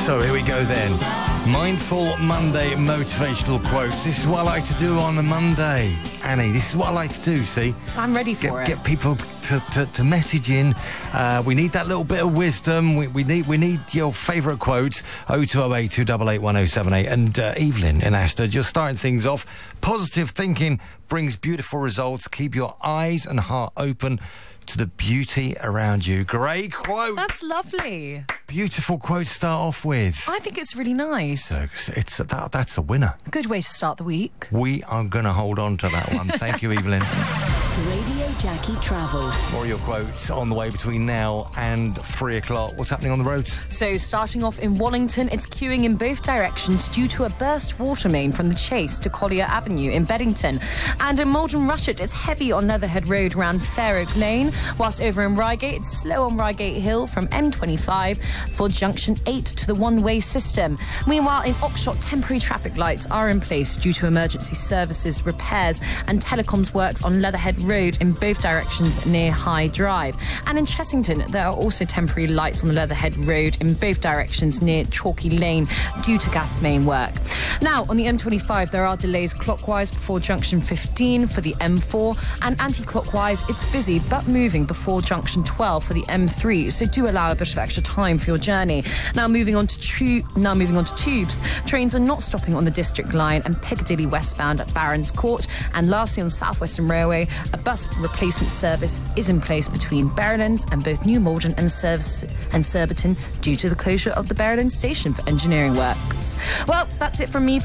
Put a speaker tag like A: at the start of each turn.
A: So here we go then. Mindful Monday motivational quotes. This is what I like to do on a Monday. Annie, this is what I like to do, see?
B: I'm ready for it.
A: Get people to message in. We need that little bit of wisdom. We need your favourite quotes. 0208 288 1078. And Evelyn in Ashtead, you're starting things off. Positive thinking brings beautiful results. Keep your eyes and heart open to the beauty around you. Great quote.
B: That's lovely.
A: Beautiful quote to start off with.
B: I think it's really nice.
A: So that's a winner.
B: Good way to start the week.
A: We are going to hold on to that one. Thank you, Evelyn.
C: Radio Jackie Travel.
A: More of your quotes on the way between now and 3 o'clock. What's happening on the roads?
B: So starting off in Wallington, it's queuing in both directions due to a burst water main from the Chase to Collier Avenue in Beddington. And in Malden Rushet, it's heavy on Leatherhead Road around Fair Oak Lane, whilst over in Reigate, it's slow on Reigate Hill from M25 for Junction 8 to the one-way system. Meanwhile, in Oxshott, temporary traffic lights are in place due to emergency services, repairs and telecoms works on Leatherhead Road in both directions near High Drive. And in Chessington, there are also temporary lights on the Leatherhead Road in both directions near Chalky Lane due to gas main work. Now, on the M25, there are delays clockwise before Junction 15 for the M4, and anti-clockwise, it's busy but moving before Junction 12 for the M3, so do allow a bit of extra time for your journey. Now moving on to tubes. Trains are not stopping on the District Line and Piccadilly westbound at Barons Court. And lastly, on South Western Railway, a bus replacement service is in place between Berrylands and both New Malden and Surbiton due to the closure of the Berrylands station for engineering works. Well, that's it from me.